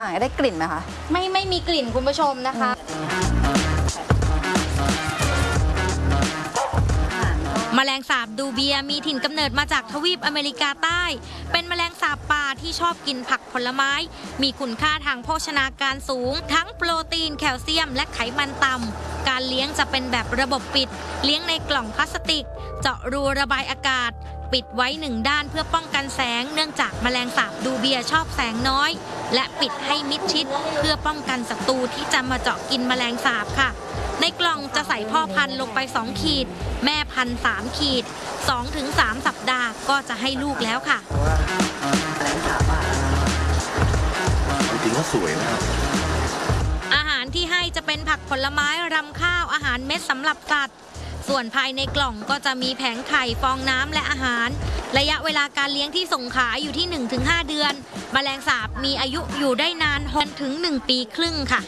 ได้กลิ่นไหมคะไม่มีกลิ่นคุณผู้ชมนะคะแมลงสาบดูเบียมีถิ่นกำเนิดมาจากทวีปอเมริกาใต้เป็นแมลงสาบป่าที่ชอบกินผักผลไม้มีคุณค่าทางโภชนาการสูงทั้งโปรตีนแคลเซียมและไขมันต่ำการเลี้ยงจะเป็นแบบระบบปิดเลี้ยงในกล่องพลาสติกเจาะรูระบายอากาศปิดไว้หนึ่งด้านเพื่อป้องกันแสงเนื่องจากแมลงสาบดูเบียชอบแสงน้อยและปิดให้มิดชิดเพื่อป้องกันศัตรูที่จะมาเจาะกินแมลงสาบค่ะในกล่องจะใส่พ่อพันธุ์ลงไป2ขีดแม่พันธุ์3ขีด 2-3 สัปดาห์ก็จะให้ลูกแล้วค่ะจริงๆก็สวยนะอาหารที่ให้จะเป็นผักผลไม้รำข้าวอาหารเม็ดสำหรับสัตว์ส่วนภายในกล่องก็จะมีแผงไข่ฟองน้ำและอาหารระยะเวลาการเลี้ยงที่ส่งขายอยู่ที่ 1-5 เดือนแมลงสาบมีอายุอยู่ได้นาน6-1 ปีครึ่งค่ะ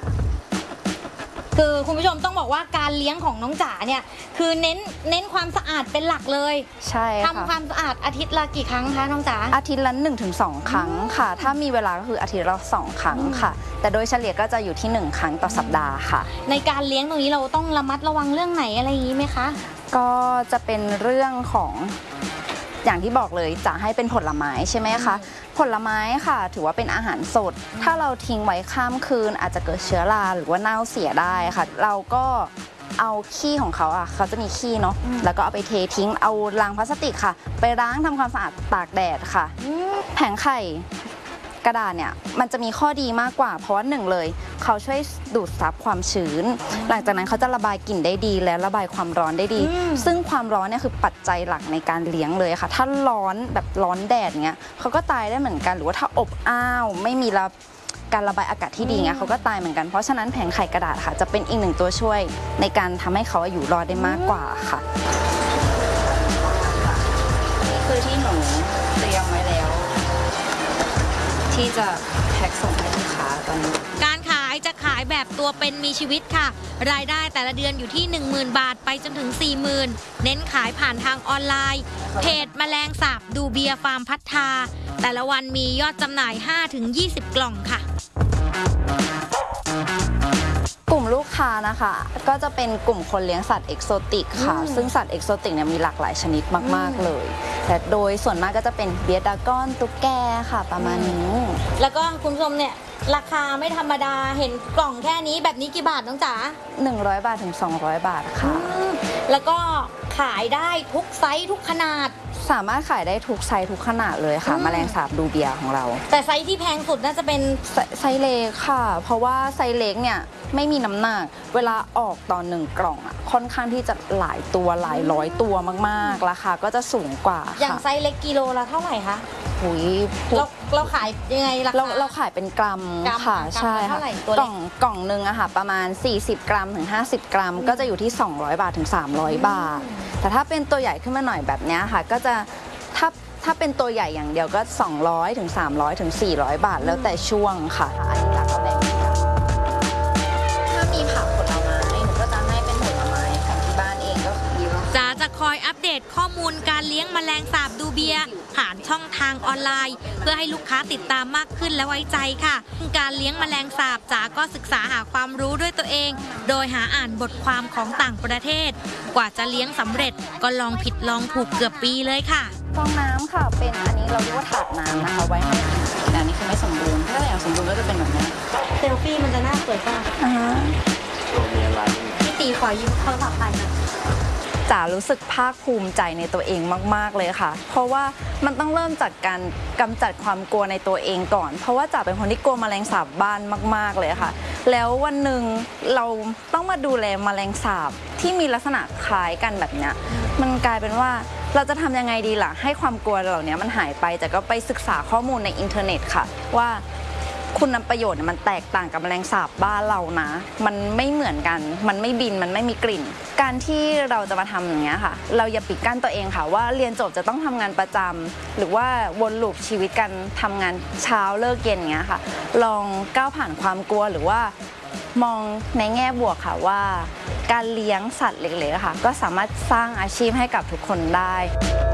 คือคุณผู้ชมต้องบอกว่าการเลี้ยงของน้องจ๋าเนี่ยคือเน้นความสะอาดเป็นหลักเลยใช่ค่ะทำความสะอาดอาทิตย์ละกี่ครั้งคะน้องจ๋าอาทิตย์ละ 1-2 ครั้งค่ะถ้ามีเวลาก็คืออาทิตย์ละ2 ครั้งค่ะแต่โดยเฉลี่ยก็จะอยู่ที่1 ครั้งต่อสัปดาห์ค่ะในการเลี้ยงตรงนี้เราต้องระมัดระวังเรื่องไหนอะไรอย่างนี้ไหมคะก็จะเป็นเรื่องของอย่างที่บอกเลยจะให้เป็นผลไม้ใช่ไหมคะผลไม้ค่ะถือว่าเป็นอาหารสดถ้าเราทิ้งไว้ข้ามคืนอาจจะเกิดเชื้อราหรือว่าเน่าเสียได้ค่ะเราก็เอาขี้ของเขาเขาจะมีขี้เนาะแล้วก็เอาไปเททิ้งเอาลังพลาสติกค่ะไปล้างทำความสะอาดตากแดดค่ะแผงไข่กระดาษเนี่ยมันจะมีข้อดีมากกว่าเพราะว่า1เลยเขาช่วยดูดซับความชื้นหลังจากนั้นเขาจะระบายกลิ่นได้ดีและระบายความร้อนได้ดีซึ่งความร้อนเนี่ยคือปัจจัยหลักในการเลี้ยงเลยค่ะถ้าร้อนแบบร้อนแดดเงี้ยเขาก็ตายได้เหมือนกันหรือว่าถ้าอบอ้าวไม่มีการระบายอากาศที่ดีเงี้ยเขาก็ตายเหมือนกันเพราะฉะนั้นแผงไข่กระดาษค่ะจะเป็นอีก1ตัวช่วยในการทำให้เขาอยู่รอดได้มากกว่าค่ะนี่คือที่หนูเตรียมไว้แล้วที่จะแพ็คส่งให้ลูกค้าตอนนี้การขายจะขายแบบตัวเป็นมีชีวิตค่ะรายได้แต่ละเดือนอยู่ที่ 10,000 บาทไปจนถึง 40,000 เน้นขายผ่านทางออนไลน์เพจแมลงสาบดูเบียฟาร์มพัฒนาแต่ละวันมียอดจำหน่าย 5-20 กล่องค่ะกลุ่มลูกค้านะคะก็จะเป็นกลุ่มคนเลี้ยงสัตว์เอกโซติกค่ะซึ่งสัตว์เอกโซติกเนี่ยมีหลากหลายชนิดมากๆเลยแต่โดยส่วนมากก็จะเป็นเบียร์ดากอนตุ๊กแกค่ะประมาณนี้แล้วก็คุณผู้ชมเนี่ยราคาไม่ธรรมดาเห็นกล่องแค่นี้แบบนี้กี่บาทน้องจ๋า 100 บาทถึง200 บาทค่ะแล้วก็ขายได้ทุกไซส์ทุกขนาดสามารถขายได้ทุกไซส์ทุกขนาดเลยค่ะแมลงสาบดูเบียของเราแต่ไซส์ที่แพงสุดน่าจะเป็นไซส์เล็กค่ะเพราะว่าไซส์เล็กเนี่ยไม่มีน้ำหนักเวลาออกตอน1 กล่องค่อนข้างที่จะหลายตัวหลายร้อยตัวมากๆราคาก็จะสูงกว่าอย่างไซส์เล็กกิโลละเท่าไหร่คะเราขายยังไงล่ะเราขายเป็นกรัมค่ะใช่ค่ะกล่องหนึ่งอะค่ะประมาณ40 กรัมถึง50 กรัมก็จะอยู่ที่200 บาทถึง300 บาทแต่ถ้าเป็นตัวใหญ่ขึ้นมาหน่อยแบบนี้ค่ะก็จะถ้าเป็นตัวใหญ่อย่างเดียวก็200ถึง300ถึง400 บาทแล้วแต่ช่วงค่ะอันนี้หลักแบ่งถ้ามีผักผลไม้หนูก็จะให้เป็นผลไม้ของที่บ้านเองก็คือจ๋าจะคอยอัปเดตข้อมูลการเลี้ยงแมลงสาบดูเบียผ่านช่องทางออนไลน์เพื่อให้ลูกค้าติดตามมากขึ้นและไว้ใจค่ะการเลี้ยงแมลงสาบจ๋าก็ศึกษาหาความรู้ด้วยตัวเองโดยหาอ่านบทความของต่างประเทศกว่าจะเลี้ยงสำเร็จก็ลองผิดลองถูกเกือบปีเลยค่ะฟองน้ำค่ะเป็นอันนี้เราเรียกว่าถาดน้ำนะคะไว้ให้แต่อันนี้คือไม่สมบูรณ์ถ้าอย่างสมบูรณ์ก็จะเป็นแบบนี้เซลฟี่มันจะน่าสวยป่ะมีอะไรพี่ตีขอยืมโทรศัพท์ไปนะจ๋ารู้สึกภาคภูมิใจในตัวเองมากๆเลยค่ะเพราะว่ามันต้องเริ่มจากการกำจัดความกลัวในตัวเองก่อนเพราะว่าจ๋าเป็นคนที่กลัวแมลงสาบบ้านมากๆเลยค่ะแล้ววันหนึ่งเราต้องมาดูแลแมลงสาบที่มีลักษณะคล้ายกันแบบเนี้ยมันกลายเป็นว่าเราจะทำยังไงดีล่ะให้ความกลัวเหล่านี้มันหายไปแต่ก็ไปศึกษาข้อมูลในอินเทอร์เน็ตค่ะว่าคุณประโยชน์มันแตกต่างกับแมลงสาบบ้านเรานะมันไม่เหมือนกันมันไม่บินมันไม่มีกลิ่นการที่เราจะมาทำอย่างเงี้ยค่ะเราอย่าปิดกั้นตัวเองค่ะว่าเรียนจบจะต้องทำงานประจำหรือว่าวนลูปชีวิตกันทำงานเช้าเลิกเย็นอย่างเงี้ยค่ะลองก้าวผ่านความกลัวหรือว่ามองในแง่บวกค่ะว่าการเลี้ยงสัตว์เล็กๆค่ะก็สามารถสร้างอาชีพให้กับทุกคนได้